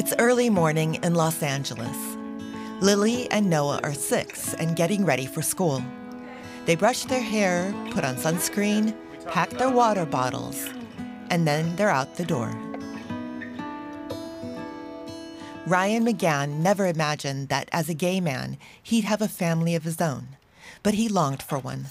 It's early morning in Los Angeles. Lily and Noah are 6 and getting ready for school. They brush their hair, put on sunscreen, pack their water bottles, and then they're out the door. Ryan McGann never imagined that as a gay man, he'd have a family of his own, but he longed for one.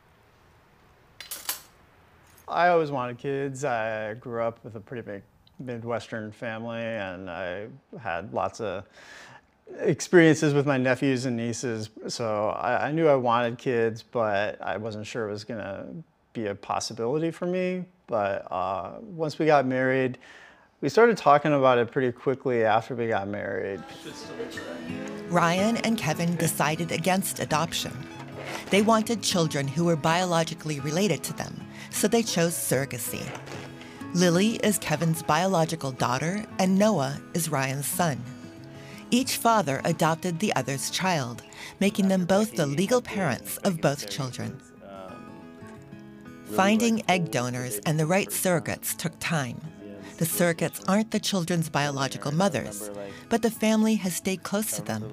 I always wanted kids. I grew up with a pretty big Midwestern family, and I had lots of experiences with my nephews and nieces. So I knew I wanted kids, but I wasn't sure it was going to be a possibility for me. But once we got married, we started talking about it pretty quickly after we got married. Ryan and Kevin decided against adoption. They wanted children who were biologically related to them, so they chose surrogacy. Lily is Kevin's biological daughter, and Noah is Ryan's son. Each father adopted the other's child, making them both the legal parents of both children. Finding egg donors and the right surrogates took time. The surrogates aren't the children's biological mothers, but the family has stayed close to them.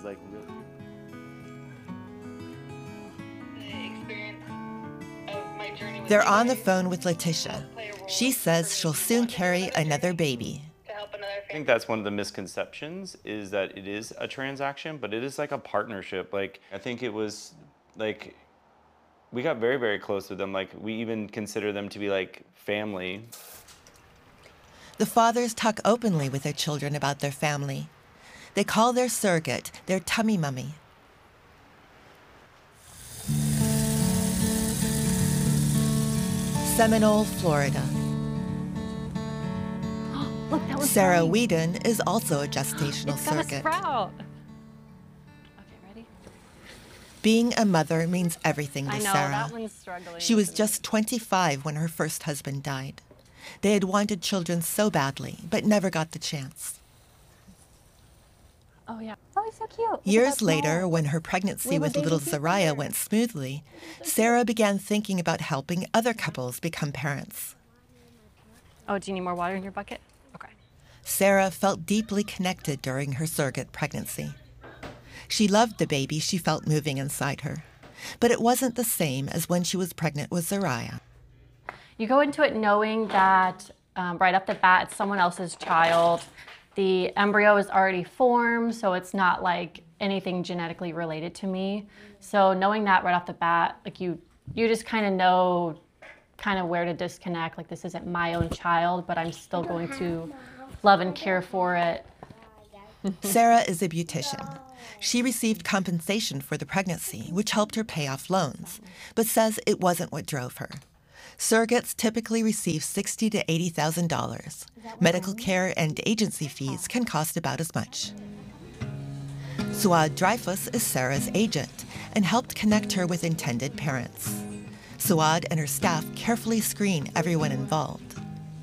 They're on the phone with Letitia. She says she'll soon carry another baby. I think that's one of the misconceptions, is that it is a transaction, but it is like a partnership. Like, I think it was like, we got very, very close with them. Like, we even consider them to be like family. The fathers talk openly with their children about their family. They call their surrogate their tummy mummy. Seminole, Florida. Look, that was Sarah funny. Whedon is also a gestational It's got a surrogate. sprout. Okay, ready? Being a mother means everything to I know, Sarah. that one's struggling. She was just 25 when her first husband died. They had wanted children so badly, but never got the chance. Oh, yeah. Oh, he's so cute. Look at Years that later, smile. when her pregnancy We with have a little baby here. Zariah went smoothly, Sarah began thinking about helping other couples become parents. Oh, do you need more water in your bucket? Okay. Sarah felt deeply connected during her surrogate pregnancy. She loved the baby she felt moving inside her, but it wasn't the same as when she was pregnant with Zariah. You go into it knowing that right off the bat, it's someone else's child. The embryo is already formed, so it's not like anything genetically related to me. So knowing that right off the bat, like you just kind of know kind of where to disconnect. Like, this isn't my own child, but I'm still going to love and care for it. Sarah is a beautician. She received compensation for the pregnancy, which helped her pay off loans, but says it wasn't what drove her. Surrogates typically receive $60,000 to $80,000. Medical care and agency fees can cost about as much. Suad Dreyfus is Sarah's agent and helped connect her with intended parents. Suad and her staff carefully screen everyone involved.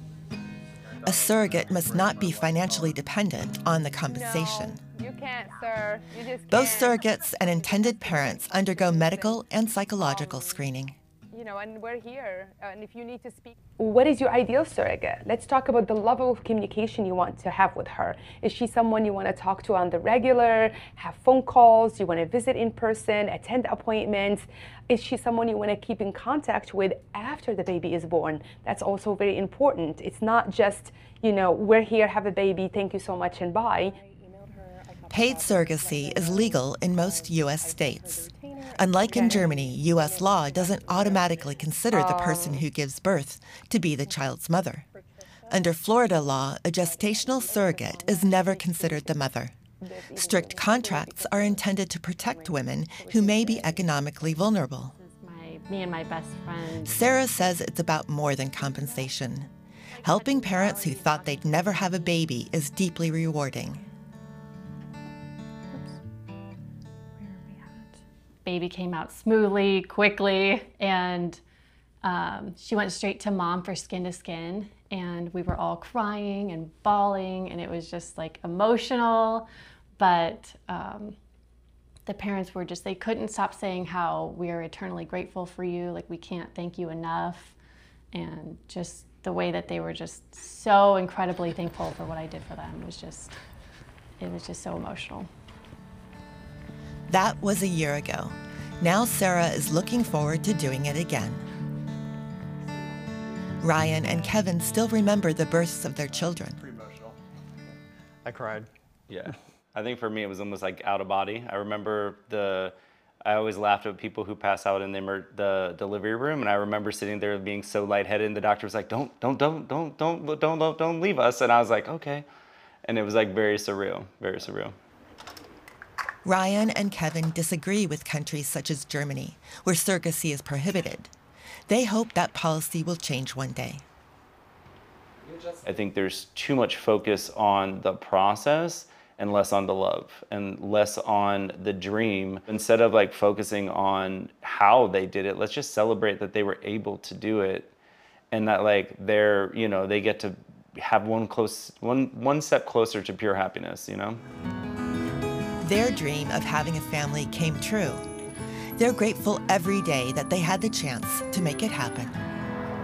A surrogate must not be financially dependent on the compensation. No, you can't, sir. You just Both can't. surrogates and intended parents undergo medical and psychological screening. You know, and we're here, and if you need to speak. What is your ideal surrogate? Let's talk about the level of communication you want to have with her. Is she someone you want to talk to on the regular, have phone calls, you want to visit in person, attend appointments? Is she someone you want to keep in contact with after the baby is born? That's also very important. It's not just, you know, we're here, have a baby, thank you so much, and bye. Paid surrogacy is legal in most U.S. states. Unlike in Germany, U.S. law doesn't automatically consider the person who gives birth to be the child's mother. Under Florida law, a gestational surrogate is never considered the mother. Strict contracts are intended to protect women who may be economically vulnerable. Me and my best friend. Sarah says it's about more than compensation. Helping parents who thought they'd never have a baby is deeply rewarding. Baby came out smoothly, quickly, and she went straight to mom for skin to skin, and we were all crying and bawling, and it was just like emotional, but the parents were just, they couldn't stop saying how we are eternally grateful for you, like we can't thank you enough, and just the way that they were just so incredibly thankful for what I did for them was just, it was just so emotional. That was a year ago. Now Sarah is looking forward to doing it again. Ryan and Kevin still remember the births of their children. Pretty emotional. I cried. Yeah. I think for me, it was almost like out of body. I remember I always laughed at people who pass out in the delivery room, and I remember sitting there being so lightheaded, and the doctor was like, don't leave us. And I was like, okay. And it was like very surreal, very surreal. Ryan and Kevin disagree with countries such as Germany, where surrogacy is prohibited. They hope that policy will change one day. I think there's too much focus on the process and less on the love and less on the dream. Instead of like focusing on how they did it, let's just celebrate that they were able to do it and that like they're, you know, they get to have one step closer to pure happiness, you know? Their dream of having a family came true. They're grateful every day that they had the chance to make it happen.